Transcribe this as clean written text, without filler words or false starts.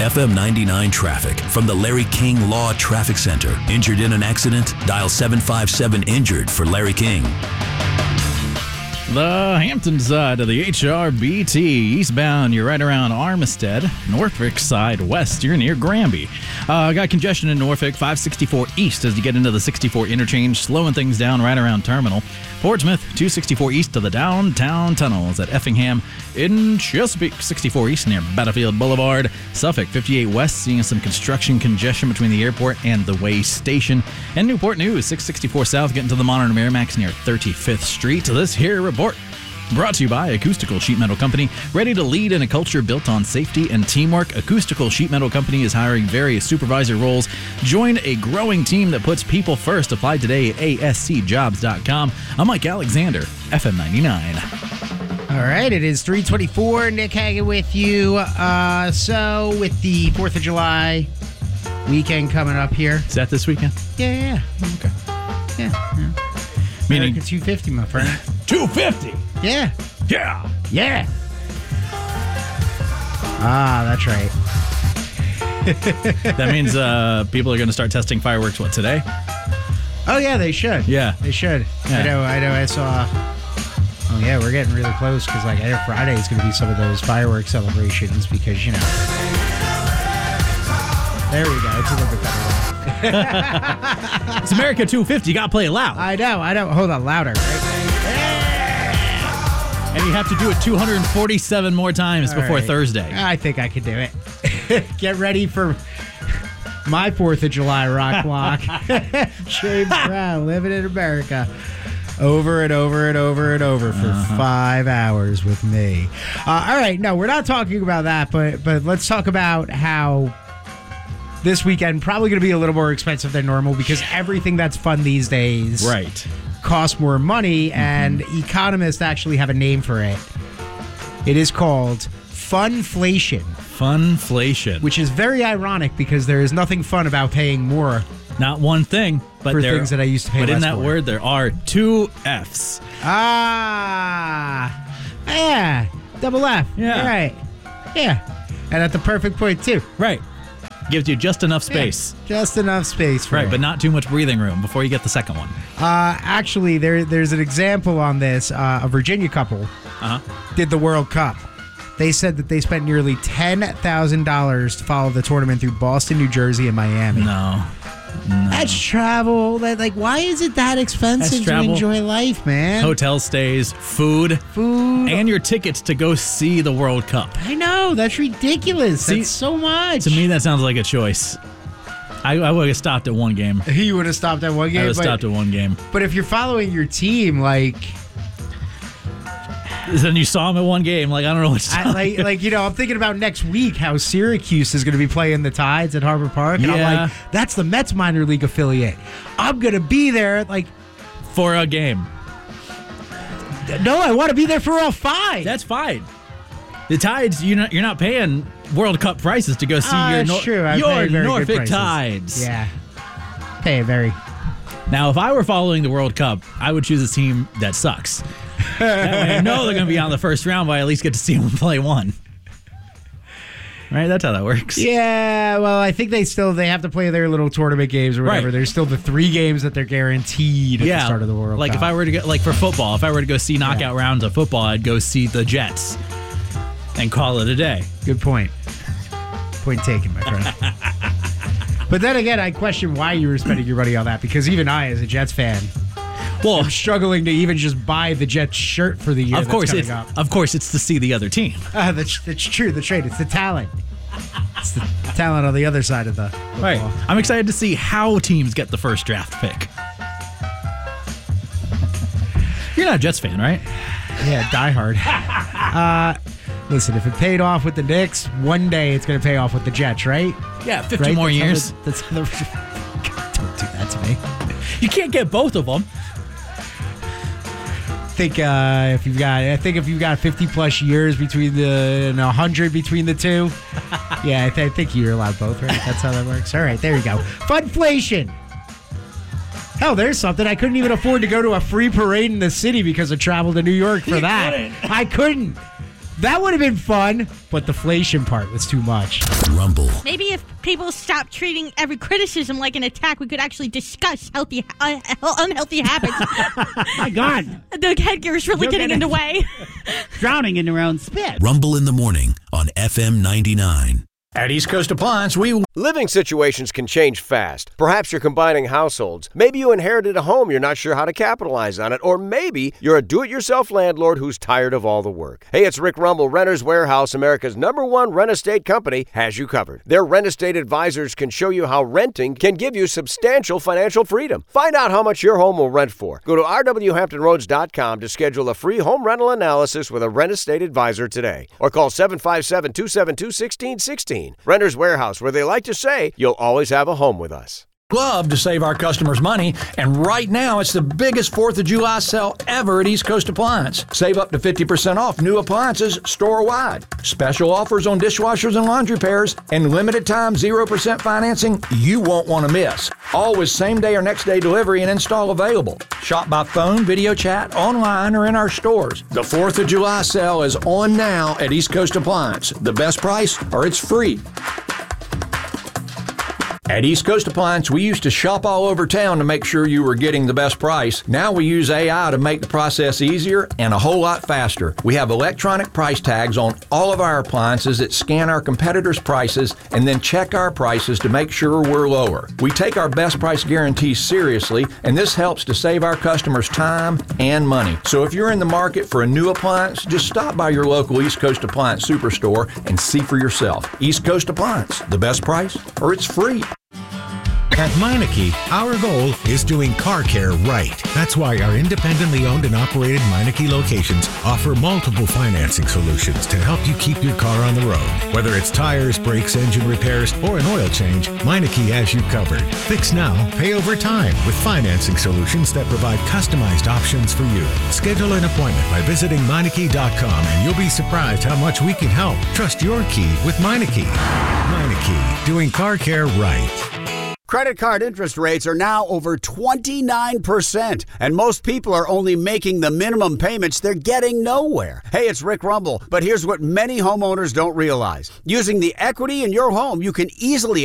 FM 99 traffic from the Larry King Law Traffic Center. Injured in an accident? Dial 757-INJURED for Larry King. The Hampton side of the HRBT. Eastbound, you're right around Armistead. Norfolk side west, you're near Granby. Got congestion in Norfolk, 564 east as you get into the 64 interchange, slowing things down right around Terminal. Portsmouth, 264 east to the downtown tunnels at Effingham. In Chesapeake, 64 east near Battlefield Boulevard. Suffolk, 58 west, seeing some construction congestion between the airport and the Way Station. And Newport News, 664 south, getting to the Modern Merrimax near 35th Street. This here report brought to you by Acoustical Sheet Metal Company. Ready to lead in a culture built on safety and teamwork? Acoustical Sheet Metal Company is hiring various supervisor roles. Join a growing team that puts people first. Apply today at ascjobs.com. I'm Mike Alexander, FM 99. All right, it is 3:24. Nick Hagan with you. So with the 4th of July weekend coming up here. Is that this weekend? Yeah. Okay. Yeah. Meaning America 250, my friend. 250. Yeah. Yeah. Yeah. Ah, that's right. That means people are going to start testing fireworks, what, today? Oh, yeah, they should. Yeah. They should. Yeah. I know. I saw... Oh, yeah, we're getting really close because, I know Friday is going to be some of those fireworks celebrations because, there we go. It's a little bit better. It's America 250. You got to play it loud. I know. Hold on, louder. And you have to do it 247 more times before Thursday. I think I can do it. Get ready for my 4th of July rock block. James Brown, living in America. Over and over and over and over for 5 hours with me. All right, no, we're not talking about that, but let's talk about how this weekend probably going to be a little more expensive than normal because everything that's fun these days costs more money, and economists actually have a name for it. It is called funflation. Funflation. Which is very ironic because there is nothing fun about paying more. Not one thing, but for things that I used to pay less for. But in that word, there are 2 F's. Yeah, double F. Yeah. Right. Yeah. And at the perfect point, too. Right. Gives you just enough space. Yeah, just enough space for it. But not too much breathing room before you get the second one. Actually, there's an example on this. A Virginia couple did the World Cup. They said that they spent nearly $10,000 to follow the tournament through Boston, New Jersey, and Miami. No. That's travel. Why is it that expensive to enjoy life, man? Hotel stays, food, and your tickets to go see the World Cup. I know. That's ridiculous. That's so much. To me, that sounds like a choice. I would have stopped at one game. You would have stopped at one game? I would have stopped at one game. But if you're following your team, then you saw him at one game. I don't know what to tell you. I'm thinking about next week how Syracuse is going to be playing the Tides at Harbor Park. And I'm like, that's the Mets minor league affiliate. I'm going to be there, for a game. No, I want to be there for all 5. That's fine. The Tides, you're not paying World Cup prices to go see your Norfolk Tides. Yeah. Pay very. Now, if I were following the World Cup, I would choose a team that sucks. That way I know they're going to be on the first round, but I at least get to see them play one. Right? That's how that works. Yeah, well, I think they have to play their little tournament games or whatever. Right. There's still the 3 games that they're guaranteed at the start of the World Cup. If I were to go, for football, if I were to go see knockout rounds of football, I'd go see the Jets and call it a day. Good point. Point taken, my friend. But then again, I question why you were spending your money on that, because even I, as a Jets fan, I'm struggling to even just buy the Jets shirt for the year. Of course, it's to see the other team. That's true. The trade. It's the talent. It's the talent on the other side of the football. Right. I'm excited to see how teams get the first draft pick. You're not a Jets fan, right? Yeah, diehard. Listen, if it paid off with the Knicks, one day it's going to pay off with the Jets, right? Yeah, 50 more years. Don't do that to me. You can't get both of them. I think if you've got 50 plus years between and 100 between the two, yeah, I think you're allowed both, right? That's how that works. All right, there you go. Funflation. Hell, there's something. I couldn't even afford to go to a free parade in the city because of travel to New York for that. I couldn't. That would have been fun, but the inflation part was too much. Rumble. Maybe if people stop treating every criticism like an attack, we could actually discuss unhealthy habits. My God. The headgear's really getting in the way. Drowning in their own spit. Rumble in the morning on FM 99. At East Coast Appliance, we... Living situations can change fast. Perhaps you're combining households. Maybe you inherited a home, you're not sure how to capitalize on it. Or maybe you're a do-it-yourself landlord who's tired of all the work. Hey, it's Rick Rumble. Renters Warehouse, America's #1 rent estate company, has you covered. Their rent estate advisors can show you how renting can give you substantial financial freedom. Find out how much your home will rent for. Go to rwhamptonroads.com to schedule a free home rental analysis with a rent estate advisor today. Or call 757-272-1616. Renters Warehouse, where they like to say, you'll always have a home with us. love to save our customers money, and right now it's the biggest 4th of July sale ever at East Coast Appliance. Save up to 50% off new appliances store-wide. Special offers on dishwashers and laundry pairs, and limited time 0% financing you won't want to miss. Always same-day or next-day delivery and install available. Shop by phone, video chat, online, or in our stores. The 4th of July sale is on now at East Coast Appliance. The best price, or it's free. At East Coast Appliance, we used to shop all over town to make sure you were getting the best price. Now we use AI to make the process easier and a whole lot faster. We have electronic price tags on all of our appliances that scan our competitors' prices and then check our prices to make sure we're lower. We take our best price guarantees seriously, and this helps to save our customers time and money. So if you're in the market for a new appliance, just stop by your local East Coast Appliance Superstore and see for yourself. East Coast Appliance, the best price, or it's free. At Meineke, our goal is doing car care right. That's why our independently owned and operated Meineke locations offer multiple financing solutions to help you keep your car on the road. Whether it's tires, brakes, engine repairs, or an oil change, Meineke has you covered. Fix now, pay over time with financing solutions that provide customized options for you. Schedule an appointment by visiting Meineke.com and you'll be surprised how much we can help. Trust your key with Meineke. Meineke, doing car care right. Credit card interest rates are now over 29%, and most people are only making the minimum payments. They're getting nowhere. Hey, it's Rick Rumble, but here's what many homeowners don't realize. Using the equity in your home, you can easily